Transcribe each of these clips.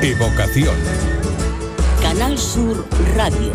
Evocación. Canal Sur Radio.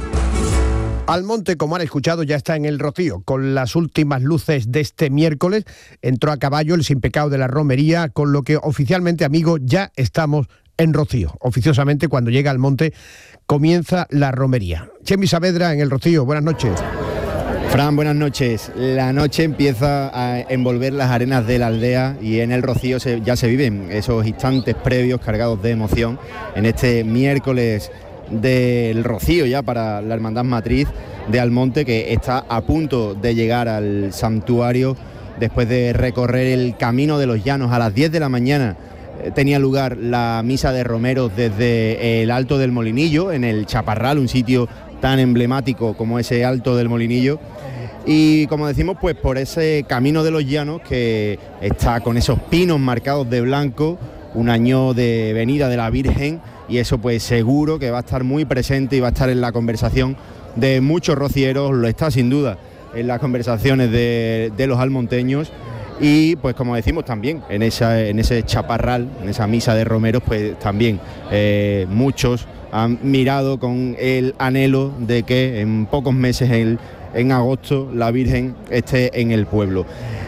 Almonte, como han escuchado, ya está en el Rocío. Con las últimas luces de este miércoles entró a caballo el Sin Pecado de la romería, con lo que oficialmente, amigos, ya estamos en Rocío. Oficiosamente, cuando llega Almonte, comienza la romería. Chemi Saavedra en el Rocío, buenas noches. Fran, buenas noches. La noche empieza a envolver las arenas de la aldea y en el Rocío ya se viven esos instantes previos cargados de emoción en este miércoles del Rocío ya para la Hermandad Matriz de Almonte, que está a punto de llegar al santuario después de recorrer el Camino de los Llanos. A las 10 de la mañana tenía lugar la misa de romeros desde el Alto del Molinillo, en el Chaparral, un sitio tan emblemático como ese Alto del Molinillo. Y como decimos, pues por ese Camino de los Llanos que está con esos pinos marcados de blanco, un año de venida de la Virgen, y eso pues seguro que va a estar muy presente y va a estar en la conversación de muchos rocieros, lo está sin duda en las conversaciones de los almonteños. Y pues como decimos también en ese chaparral, en esa misa de romeros, pues también muchos han mirado con el anhelo de que en pocos meses, en agosto, la Virgen esté en el pueblo.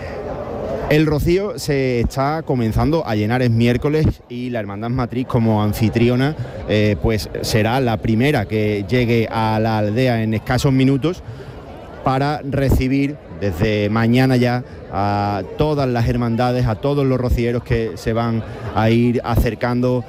El Rocío se está comenzando a llenar, es miércoles, y la Hermandad Matriz, como anfitriona, pues será la primera que llegue a la aldea en escasos minutos para recibir desde mañana ya a todas las hermandades, a todos los rocieros que se van a ir acercando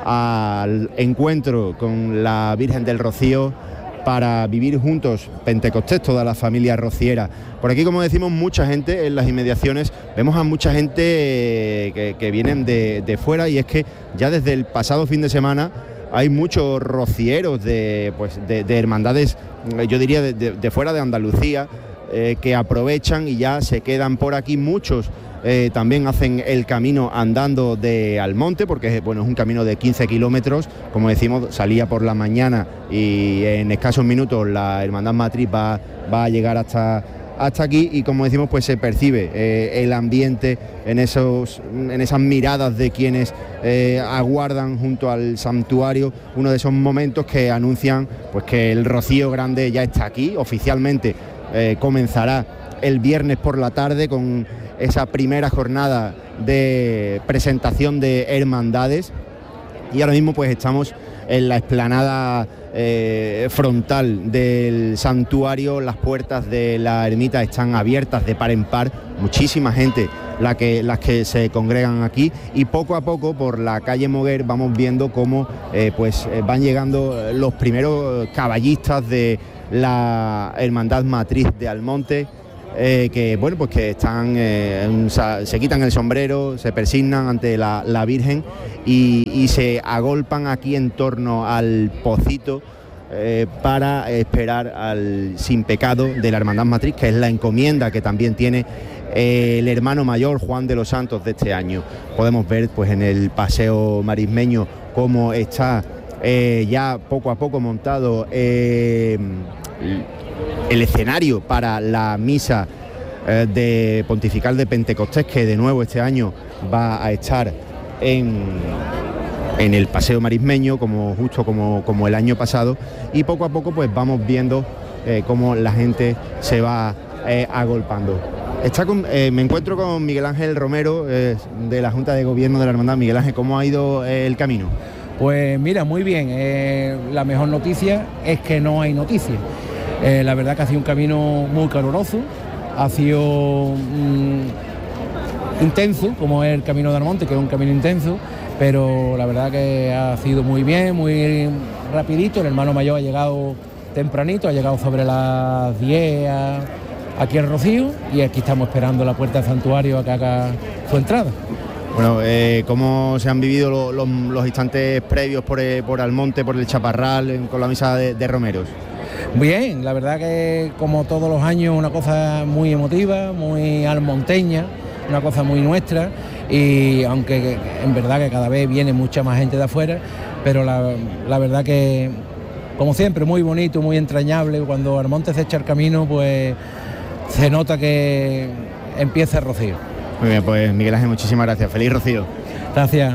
al encuentro con la Virgen del Rocío para vivir juntos Pentecostés, toda la familia rociera. Por aquí, como decimos, mucha gente en las inmediaciones, vemos a mucha gente que vienen de fuera, y es que ya desde el pasado fin de semana hay muchos rocieros de hermandades, yo diría de fuera de Andalucía, que aprovechan y ya se quedan por aquí. Muchos también hacen el camino andando de Almonte, porque es un camino de 15 kilómetros, como decimos, salía por la mañana y en escasos minutos la Hermandad Matriz va a llegar hasta aquí, y como decimos, pues se percibe el ambiente en esas miradas de quienes aguardan junto al santuario, uno de esos momentos que anuncian pues que el Rocío Grande ya está aquí. Oficialmente comenzará el viernes por la tarde con esa primera jornada de presentación de hermandades, y ahora mismo pues estamos en la explanada frontal del santuario. Las puertas de la ermita están abiertas de par en par, muchísima gente las que se congregan aquí, y poco a poco por la calle Moguer vamos viendo cómo van llegando los primeros caballistas de la Hermandad Matriz de Almonte, que están se quitan el sombrero, se persignan ante la Virgen y se agolpan aquí en torno al pocito para esperar al Sin Pecado de la Hermandad Matriz, que es la encomienda que también tiene el hermano mayor Juan de los Santos de este año. Podemos ver pues en el paseo marismeño cómo está ya poco a poco montado el escenario para la misa de pontifical de Pentecostés, que de nuevo este año va a estar en el paseo marismeño, como el año pasado, y poco a poco pues vamos viendo cómo la gente se va agolpando. Me encuentro con Miguel Ángel Romero, de la Junta de Gobierno de la Hermandad. Miguel Ángel, ¿cómo ha ido el camino? Pues mira, muy bien. La mejor noticia es que no hay noticias. La verdad que ha sido un camino muy caluroso, ha sido intenso, como es el Camino de Almonte, que es un camino intenso, pero la verdad que ha sido muy bien, muy rapidito. El hermano mayor ha llegado tempranito, ha llegado sobre las 10 aquí en Rocío, y aquí estamos esperando la puerta del santuario a que haga su entrada. Bueno, ¿cómo se han vivido los instantes previos por Almonte, por el Chaparral, con la misa de romeros? Bien, la verdad que como todos los años una cosa muy emotiva, muy almonteña, una cosa muy nuestra, y aunque en verdad que cada vez viene mucha más gente de afuera, pero la verdad que como siempre muy bonito, muy entrañable. Cuando Almonte se echa el camino, pues se nota que empieza el Rocío. Muy bien, pues Miguel Ángel, muchísimas gracias. Feliz Rocío. Gracias.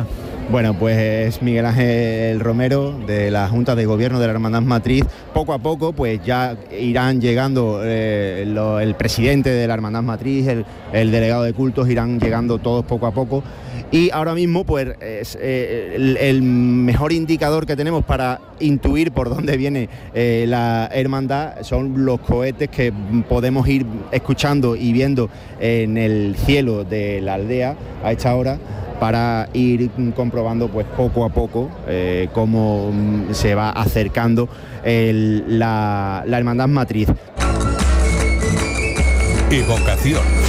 Bueno, pues es Miguel Ángel Romero de la Junta de Gobierno de la Hermandad Matriz. Poco a poco pues ya irán llegando el presidente de la Hermandad Matriz, el delegado de cultos, irán llegando todos poco a poco. Y ahora mismo pues es el mejor indicador que tenemos para intuir por dónde viene la hermandad son los cohetes que podemos ir escuchando y viendo en el cielo de la aldea a esta hora, para ir comprobando pues poco a poco cómo se va acercando la Hermandad Matriz. Evocación.